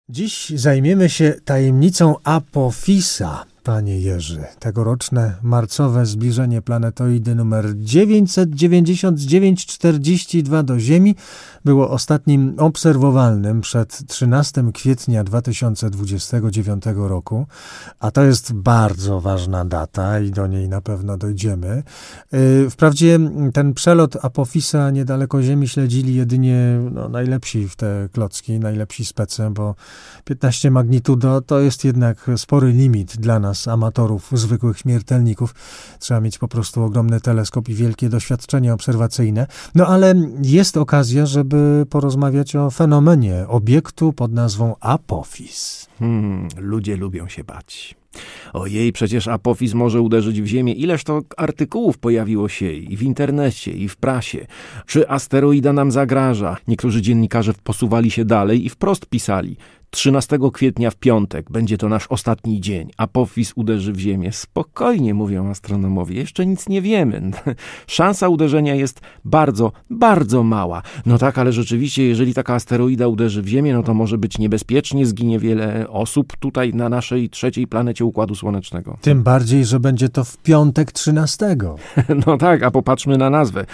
Dziś zajmiemy się tajemnicą Apophisa, panie Jerzy. Tegoroczne marcowe zbliżenie planetoidy numer 99942 do Ziemi było ostatnim obserwowalnym przed 13 kwietnia 2029 roku, a to jest bardzo ważna data i do niej na pewno dojdziemy. Wprawdzie ten przelot Apophisa niedaleko Ziemi śledzili jedynie najlepsi w te klocki, najlepsi spece, bo 15 magnitudo to jest jednak spory limit dla nas, amatorów, zwykłych śmiertelników. Trzeba mieć po prostu ogromny teleskop i wielkie doświadczenie obserwacyjne. No ale jest okazja, żeby porozmawiać o fenomenie obiektu pod nazwą Apophis. Ludzie lubią się bać. Ojej, przecież Apophis może uderzyć w Ziemię. Ileż to artykułów pojawiło się i w internecie, i w prasie. Czy asteroida nam zagraża? Niektórzy dziennikarze posuwali się dalej i wprost pisali: 13 kwietnia w piątek będzie to nasz ostatni dzień. Apophis uderzy w Ziemię. Spokojnie, mówią astronomowie. Jeszcze nic nie wiemy. Szansa uderzenia jest bardzo, bardzo mała. No tak, ale rzeczywiście, jeżeli taka asteroida uderzy w Ziemię, no to może być niebezpiecznie. Zginie wiele osób tutaj na naszej trzeciej planecie Układu Słonecznego. Tym bardziej, że będzie to w piątek 13. No tak, a popatrzmy na nazwę.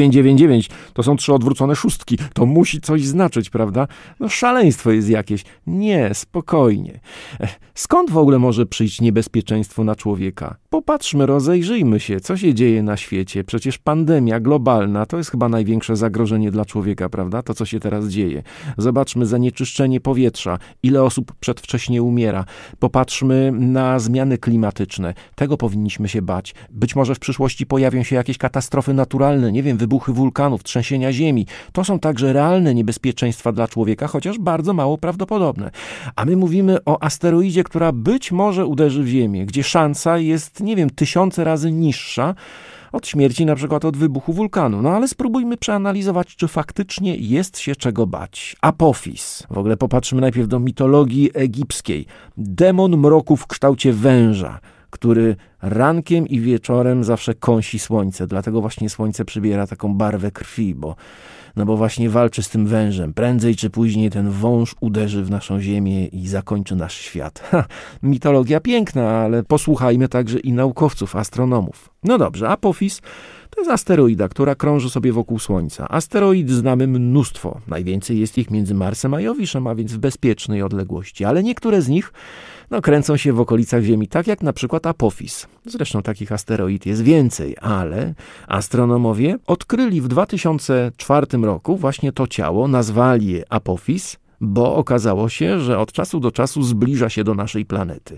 999 to są 3 odwrócone szóstki. To musi coś znaczyć, prawda? No szaleństwo jest jakieś. Nie, spokojnie. Skąd w ogóle może przyjść niebezpieczeństwo na człowieka? Popatrzmy, rozejrzyjmy się, co się dzieje na świecie. Przecież pandemia globalna to jest chyba największe zagrożenie dla człowieka, prawda? To, co się teraz dzieje. Zobaczmy zanieczyszczenie powietrza, ile osób przedwcześnie umiera. Popatrzmy na zmiany klimatyczne. Tego powinniśmy się bać. Być może w przyszłości pojawią się jakieś katastrofy naturalne, nie wiem, wybuchy wulkanów, trzęsienia ziemi. To są także realne niebezpieczeństwa dla człowieka, chociaż bardzo mało prawdopodobne. A my mówimy o asteroidzie, która być może uderzy w Ziemię, gdzie szansa jest, nie wiem, 1000 razy niższa od śmierci, na przykład od wybuchu wulkanu. No ale spróbujmy przeanalizować, czy faktycznie jest się czego bać. Apophis. W ogóle popatrzmy najpierw do mitologii egipskiej. Demon mroku w kształcie węża, który rankiem i wieczorem zawsze kąsi słońce. Dlatego właśnie słońce przybiera taką barwę krwi, bo właśnie walczy z tym wężem. Prędzej czy później ten wąż uderzy w naszą Ziemię i zakończy nasz świat. Mitologia piękna, ale posłuchajmy także i naukowców, astronomów. No dobrze, Apophis to jest asteroida, która krąży sobie wokół Słońca. Asteroid znamy mnóstwo. Najwięcej jest ich między Marsem a Jowiszem, a więc w bezpiecznej odległości. Ale niektóre z nich kręcą się w okolicach Ziemi, tak jak na przykład Apophis. Zresztą takich asteroid jest więcej, ale astronomowie odkryli w 2004 roku właśnie to ciało, nazwali je Apophis, bo okazało się, że od czasu do czasu zbliża się do naszej planety.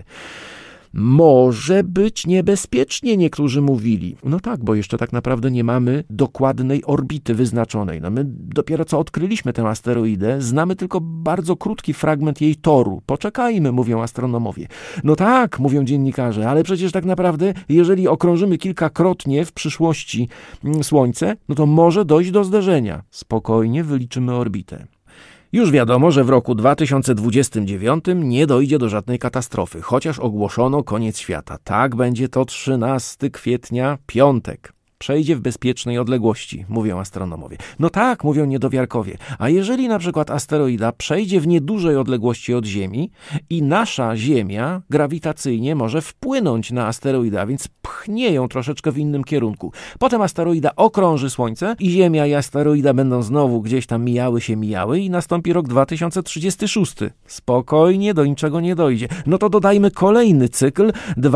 Może być niebezpiecznie, niektórzy mówili. No tak, bo jeszcze tak naprawdę nie mamy dokładnej orbity wyznaczonej. My dopiero co odkryliśmy tę asteroidę, znamy tylko bardzo krótki fragment jej toru. Poczekajmy, mówią astronomowie. No tak, mówią dziennikarze, ale przecież tak naprawdę, jeżeli okrążymy kilkakrotnie w przyszłości Słońce, no to może dojść do zderzenia. Spokojnie wyliczymy orbitę. Już wiadomo, że w roku 2029 nie dojdzie do żadnej katastrofy, chociaż ogłoszono koniec świata. Tak, będzie to 13 kwietnia, piątek. Przejdzie w bezpiecznej odległości, mówią astronomowie. No tak, mówią niedowiarkowie. A jeżeli na przykład asteroida przejdzie w niedużej odległości od Ziemi i nasza Ziemia grawitacyjnie może wpłynąć na asteroida, więc pchnie ją troszeczkę w innym kierunku. Potem asteroida okrąży Słońce i Ziemia i asteroida będą znowu gdzieś tam mijały i nastąpi rok 2036. Spokojnie, do niczego nie dojdzie. No to dodajmy kolejny cykl,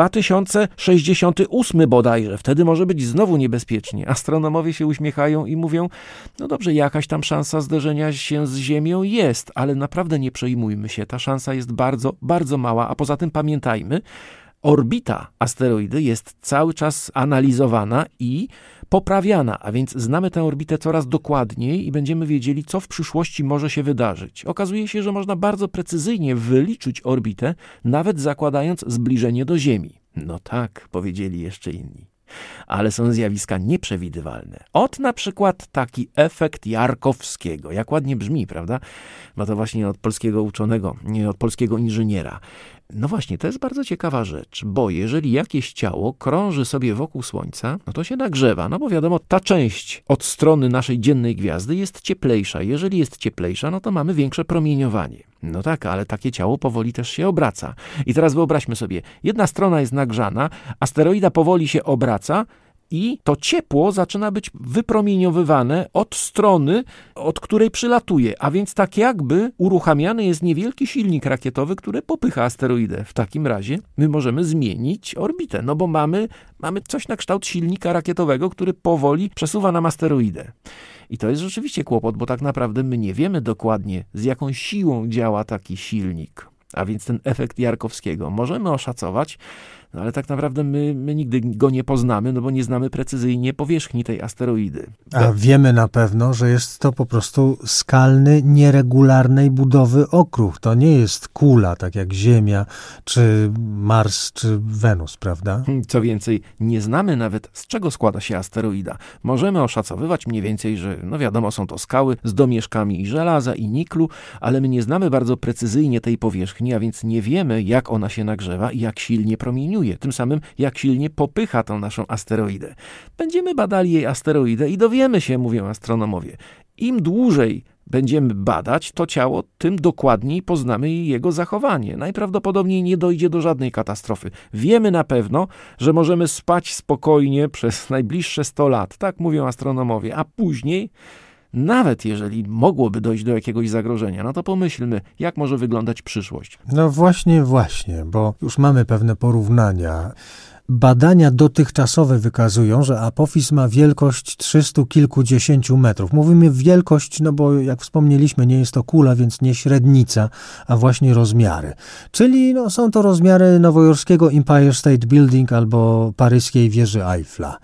2068 bodajże. Wtedy może być znowu niebezpiecznie. Astronomowie się uśmiechają i mówią, no dobrze, jakaś tam szansa zderzenia się z Ziemią jest, ale naprawdę nie przejmujmy się, ta szansa jest bardzo, bardzo mała, a poza tym pamiętajmy, orbita asteroidy jest cały czas analizowana i poprawiana, a więc znamy tę orbitę coraz dokładniej i będziemy wiedzieli, co w przyszłości może się wydarzyć. Okazuje się, że można bardzo precyzyjnie wyliczyć orbitę, nawet zakładając zbliżenie do Ziemi. No tak, powiedzieli jeszcze inni. Ale są zjawiska nieprzewidywalne. Ot na przykład taki efekt Jarkowskiego. Jak ładnie brzmi, prawda? No to właśnie od polskiego uczonego, nie od polskiego inżyniera. No właśnie, to jest bardzo ciekawa rzecz, bo jeżeli jakieś ciało krąży sobie wokół Słońca, no to się nagrzewa, no bo wiadomo, ta część od strony naszej dziennej gwiazdy jest cieplejsza. Jeżeli jest cieplejsza, no to mamy większe promieniowanie. No tak, ale takie ciało powoli też się obraca. I teraz wyobraźmy sobie, jedna strona jest nagrzana, asteroida powoli się obraca i to ciepło zaczyna być wypromieniowywane od strony, od której przylatuje, a więc tak jakby uruchamiany jest niewielki silnik rakietowy, który popycha asteroidę. W takim razie my możemy zmienić orbitę, no bo mamy coś na kształt silnika rakietowego, który powoli przesuwa nam asteroidę. I to jest rzeczywiście kłopot, bo tak naprawdę my nie wiemy dokładnie, z jaką siłą działa taki silnik. A więc ten efekt Jarkowskiego możemy oszacować, no ale tak naprawdę my nigdy go nie poznamy, no bo nie znamy precyzyjnie powierzchni tej asteroidy. A wiemy na pewno, że jest to po prostu skalny, nieregularnej budowy okruch. To nie jest kula, tak jak Ziemia, czy Mars, czy Wenus, prawda? Co więcej, nie znamy nawet, z czego składa się asteroida. Możemy oszacowywać mniej więcej, że no wiadomo, są to skały z domieszkami i żelaza, i niklu, ale my nie znamy bardzo precyzyjnie tej powierzchni, a więc nie wiemy, jak ona się nagrzewa i jak silnie promieniuje. Tym samym, jak silnie popycha tą naszą asteroidę. Będziemy badali jej asteroidę i dowiemy się, mówią astronomowie. Im dłużej będziemy badać to ciało, tym dokładniej poznamy jego zachowanie. Najprawdopodobniej nie dojdzie do żadnej katastrofy. Wiemy na pewno, że możemy spać spokojnie przez najbliższe 100 lat, tak mówią astronomowie, a później, nawet jeżeli mogłoby dojść do jakiegoś zagrożenia, no to pomyślmy, jak może wyglądać przyszłość. No właśnie, bo już mamy pewne porównania. Badania dotychczasowe wykazują, że Apophis ma wielkość 300 kilkudziesięciu metrów. Mówimy wielkość, no bo jak wspomnieliśmy, nie jest to kula, więc nie średnica, a właśnie rozmiary. Czyli są to rozmiary nowojorskiego Empire State Building albo paryskiej wieży Eiffla.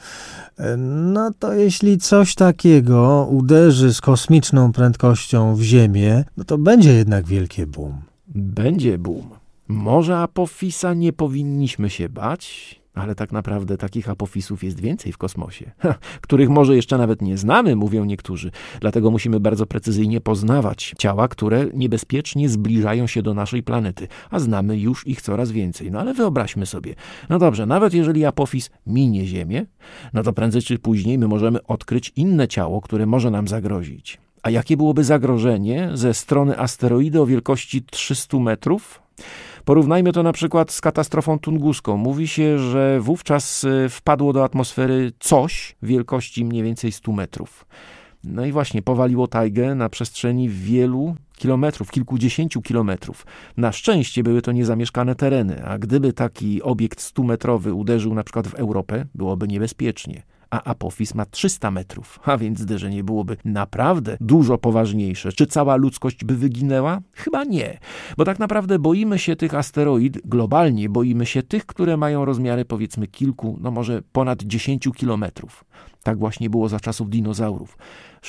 No to jeśli coś takiego uderzy z kosmiczną prędkością w Ziemię, no to będzie jednak wielkie boom. Będzie boom. Może Apophisa nie powinniśmy się bać, ale tak naprawdę takich Apophisów jest więcej w kosmosie, których może jeszcze nawet nie znamy, mówią niektórzy. Dlatego musimy bardzo precyzyjnie poznawać ciała, które niebezpiecznie zbliżają się do naszej planety, a znamy już ich coraz więcej. No ale wyobraźmy sobie, no dobrze, nawet jeżeli Apophis minie Ziemię, no to prędzej czy później my możemy odkryć inne ciało, które może nam zagrozić. A jakie byłoby zagrożenie ze strony asteroidy o wielkości 300 metrów? Porównajmy to na przykład z katastrofą tunguską. Mówi się, że wówczas wpadło do atmosfery coś wielkości mniej więcej 100 metrów. No i właśnie powaliło tajgę na przestrzeni wielu kilometrów, kilkudziesięciu kilometrów. Na szczęście były to niezamieszkane tereny, a gdyby taki obiekt 100-metrowy uderzył na przykład w Europę, byłoby niebezpiecznie. A Apophis ma 300 metrów, a więc zderzenie byłoby naprawdę dużo poważniejsze. Czy cała ludzkość by wyginęła? Chyba nie, bo tak naprawdę boimy się tych asteroid, globalnie boimy się tych, które mają rozmiary powiedzmy kilku, no może ponad 10 kilometrów. Tak właśnie było za czasów dinozaurów.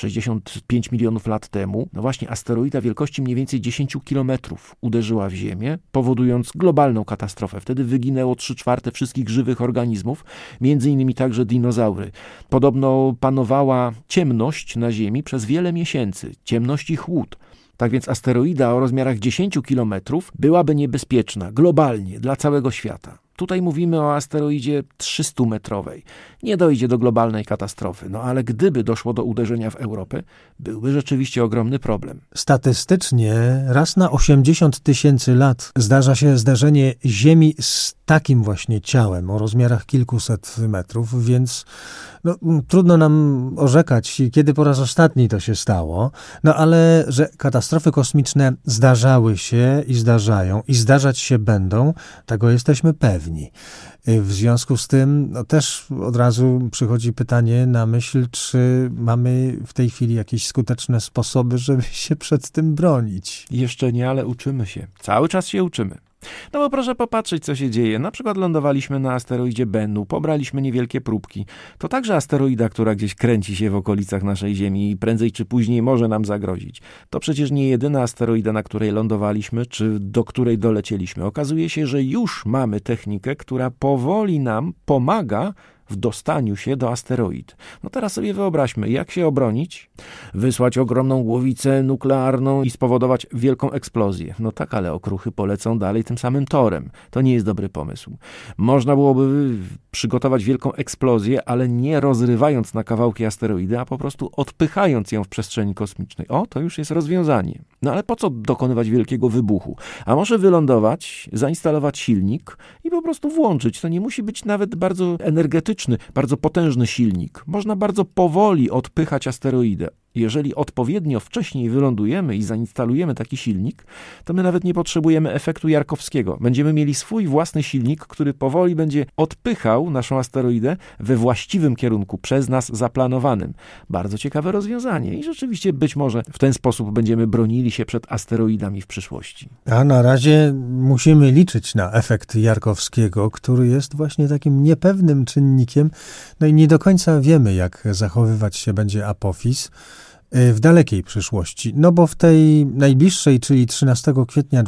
65 milionów lat temu, no właśnie asteroida wielkości mniej więcej 10 kilometrów uderzyła w Ziemię, powodując globalną katastrofę. Wtedy wyginęło 3/4 wszystkich żywych organizmów, między innymi także dinozaury. Podobno panowała ciemność na Ziemi przez wiele miesięcy, ciemność i chłód. Tak więc asteroida o rozmiarach 10 kilometrów byłaby niebezpieczna globalnie dla całego świata. Tutaj mówimy o asteroidzie 300-metrowej. Nie dojdzie do globalnej katastrofy, no ale gdyby doszło do uderzenia w Europę, byłby rzeczywiście ogromny problem. Statystycznie raz na 80 000 lat zdarza się zderzenie Ziemi z takim właśnie ciałem o rozmiarach kilkuset metrów, więc trudno nam orzekać, kiedy po raz ostatni to się stało, no ale że katastrofy kosmiczne zdarzały się i zdarzają i zdarzać się będą, tego jesteśmy pewni. W związku z tym też od razu przychodzi pytanie na myśl, czy mamy w tej chwili jakieś skuteczne sposoby, żeby się przed tym bronić. Jeszcze nie, ale uczymy się. Cały czas się uczymy. No bo proszę popatrzeć, co się dzieje. Na przykład lądowaliśmy na asteroidzie Bennu, pobraliśmy niewielkie próbki. To także asteroida, która gdzieś kręci się w okolicach naszej Ziemi i prędzej czy później może nam zagrozić. To przecież nie jedyna asteroida, na której lądowaliśmy, czy do której dolecieliśmy. Okazuje się, że już mamy technikę, która powoli nam pomaga w dostaniu się do asteroid. No teraz sobie wyobraźmy, jak się obronić? Wysłać ogromną głowicę nuklearną i spowodować wielką eksplozję. No tak, ale okruchy polecą dalej tym samym torem. To nie jest dobry pomysł. Można byłoby przygotować wielką eksplozję, ale nie rozrywając na kawałki asteroidy, a po prostu odpychając ją w przestrzeni kosmicznej. O, to już jest rozwiązanie. No ale po co dokonywać wielkiego wybuchu? A może wylądować, zainstalować silnik i po prostu włączyć. To nie musi być nawet bardzo energetyczny, bardzo potężny silnik. Można bardzo powoli odpychać asteroidę. Jeżeli odpowiednio wcześniej wylądujemy i zainstalujemy taki silnik, to my nawet nie potrzebujemy efektu Jarkowskiego. Będziemy mieli swój własny silnik, który powoli będzie odpychał naszą asteroidę we właściwym kierunku, przez nas zaplanowanym. Bardzo ciekawe rozwiązanie i rzeczywiście być może w ten sposób będziemy bronili się przed asteroidami w przyszłości. A na razie musimy liczyć na efekt Jarkowskiego, który jest właśnie takim niepewnym czynnikiem, no i nie do końca wiemy, jak zachowywać się będzie Apophis w dalekiej przyszłości. No bo w tej najbliższej, czyli 13 kwietnia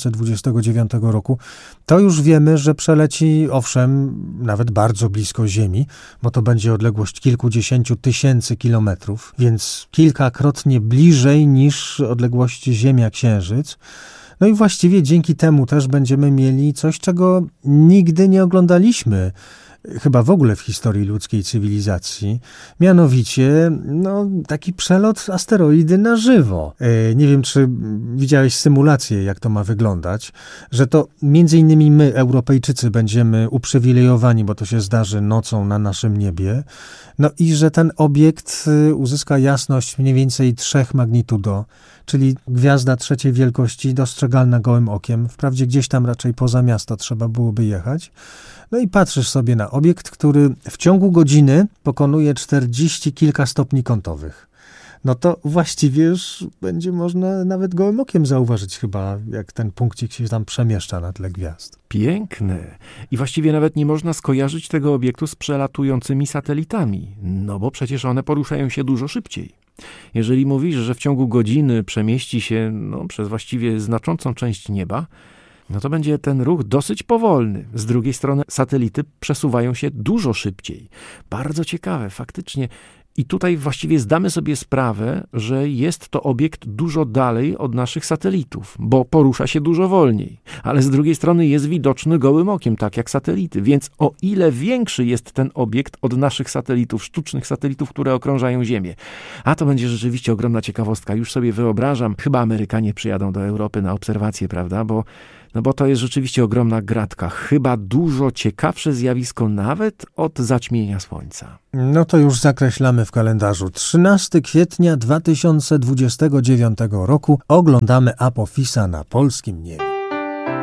2029 roku, to już wiemy, że przeleci, owszem, nawet bardzo blisko Ziemi, bo to będzie odległość kilkudziesięciu tysięcy kilometrów, więc kilkakrotnie bliżej niż odległości Ziemia-Księżyc. No i właściwie dzięki temu też będziemy mieli coś, czego nigdy nie oglądaliśmy, chyba w ogóle w historii ludzkiej cywilizacji, mianowicie taki przelot asteroidy na żywo. Nie wiem, czy widziałeś symulację, jak to ma wyglądać, że to między innymi my, Europejczycy, będziemy uprzywilejowani, bo to się zdarzy nocą na naszym niebie, no i że ten obiekt uzyska jasność mniej więcej 3 magnitudo, czyli gwiazda trzeciej wielkości, dostrzegalna gołym okiem, wprawdzie gdzieś tam raczej poza miasto trzeba byłoby jechać. No i patrzysz sobie na obiekt, który w ciągu godziny pokonuje 40 kilka stopni kątowych. No to właściwie już będzie można nawet gołym okiem zauważyć chyba, jak ten punkcik się tam przemieszcza na tle gwiazd. Piękne. I właściwie nawet nie można skojarzyć tego obiektu z przelatującymi satelitami, no bo przecież one poruszają się dużo szybciej. Jeżeli mówisz, że w ciągu godziny przemieści się przez właściwie znaczącą część nieba, no to będzie ten ruch dosyć powolny. Z drugiej strony satelity przesuwają się dużo szybciej. Bardzo ciekawe, faktycznie. I tutaj właściwie zdamy sobie sprawę, że jest to obiekt dużo dalej od naszych satelitów, bo porusza się dużo wolniej. Ale z drugiej strony jest widoczny gołym okiem, tak jak satelity. Więc o ile większy jest ten obiekt od naszych satelitów, sztucznych satelitów, które okrążają Ziemię. A to będzie rzeczywiście ogromna ciekawostka. Już sobie wyobrażam, chyba Amerykanie przyjadą do Europy na obserwacje, prawda? Bo to jest rzeczywiście ogromna gratka. Chyba dużo ciekawsze zjawisko nawet od zaćmienia Słońca. No to już zakreślamy w kalendarzu. 13 kwietnia 2029 roku oglądamy Apophisa na polskim niebie.